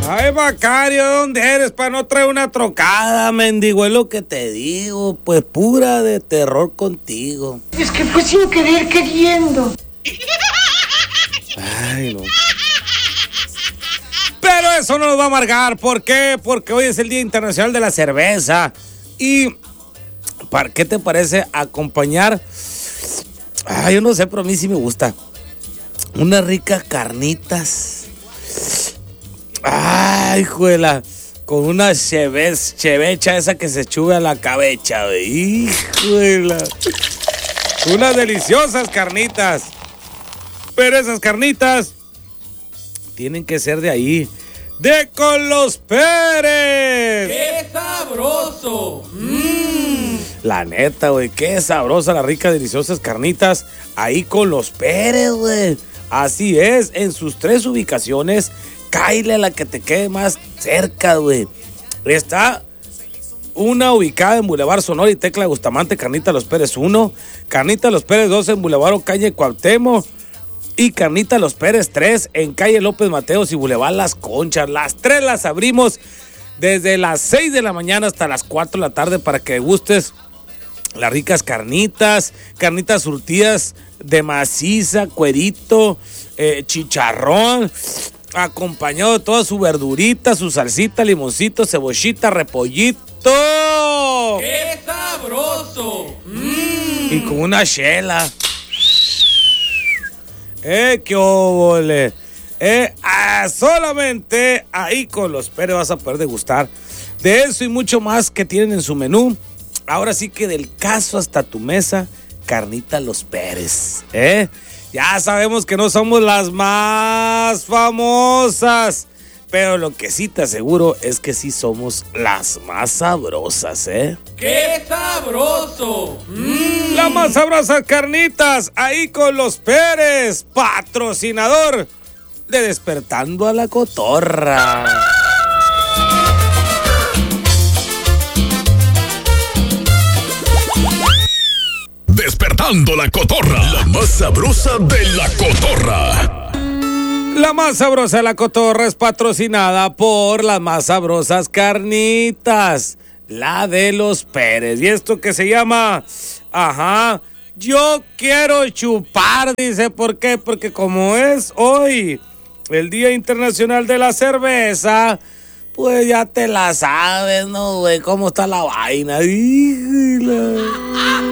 Ay, Macario, ¿dónde eres para no traer una trocada, mendigo? Es lo que te digo, pues pura de terror contigo. Es que fue sin querer queriendo. Ay, no. Pero eso no nos va a amargar. ¿Por qué? Porque hoy es el Día Internacional de la Cerveza. Y ¿para qué te parece acompañar? Ay, yo no sé, pero a mí sí me gusta. Unas ricas carnitas. Ay, juela. Con una chevecha esa que se chube a la cabeza, híjole. Unas deliciosas carnitas. Pero esas carnitas tienen que ser de ahí, de Con los Pérez. ¡Qué sabroso! La neta, güey, qué sabrosa, las ricas, deliciosas carnitas ahí Con los Pérez, güey. Así es, en sus 3 ubicaciones, cáile a la que te quede más cerca, güey. Está una ubicada en Boulevard Sonora y Tecla de Bustamante, Carnita Los Pérez 1, Carnita Los Pérez 2 en Boulevard Ocaña, Cuauhtémoc, y Carnita Los Pérez 3 en calle López Mateos y Boulevard Las Conchas. Las 3 las abrimos desde las 6 de la mañana hasta las 4 de la tarde para que gustes las ricas carnitas surtidas de maciza, cuerito, chicharrón, acompañado de toda su verdurita, su salsita, limoncito, cebollita, repollito. ¡Qué sabroso! Y con una chela. ¡Qué óvole! Solamente ahí Con los Pérez vas a poder degustar de eso y mucho más que tienen en su menú. Ahora sí que del caso hasta tu mesa, Carnita Los Pérez. Ya sabemos que no somos las más famosas, pero lo que sí te aseguro es que sí somos las más sabrosas, ¡Qué sabroso! Las más sabrosas carnitas, ahí Con los Pérez, patrocinador de Despertando a la Cotorra. Despertando la Cotorra, la más sabrosa de la cotorra. La más sabrosa de la cotorra es patrocinada por las más sabrosas carnitas, la de los Pérez. Y esto que se llama, yo quiero chupar, dice. ¿Por qué? Porque como es hoy el Día Internacional de la Cerveza, pues ya te la sabes, ¿no, güey? ¿Cómo está la vaina?